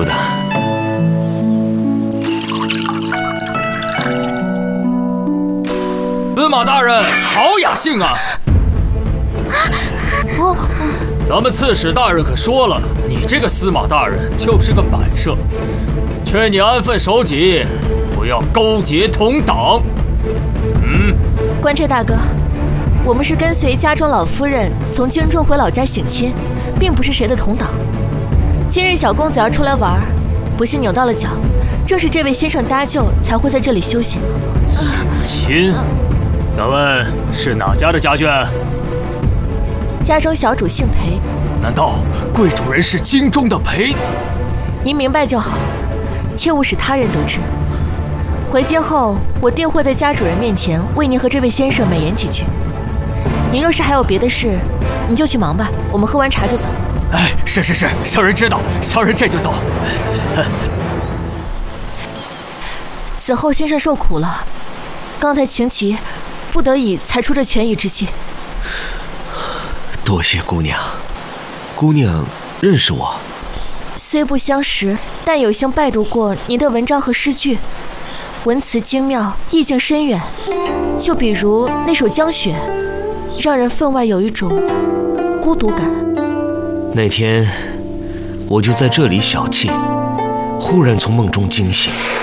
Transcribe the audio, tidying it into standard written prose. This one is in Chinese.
说的。 司马大人，好雅兴啊！咱们刺史大人可说了，你这个司马大人就是个摆设，劝你安分守己，不要勾结同党。 官差大哥，我们是跟随家中老夫人从荆州回老家省亲，并不是谁的同党。今日小公子要出来玩，不幸扭到了脚，正是这位先生搭救，才会在这里休息。 省亲？敢问是哪家的家眷？ 家中小主姓裴。 难道贵主人是京中的裴？ 您明白就好，切勿使他人得知。回京后，我定会在家主人面前为您和这位先生美言几句。您若是还有别的事，您就去忙吧，我们喝完茶就走。 哎，是，小人知道，小人这就走。 此后先生受苦了，刚才情急，不得已才出这权宜之计。 多谢姑娘，姑娘认识我？ 虽不相识，但有幸拜读过您的文章和诗句，文辞精妙，意境深远。就比如那首《江雪》，让人分外有一种孤独感。 那天我就在这里小憩，忽然从梦中惊醒。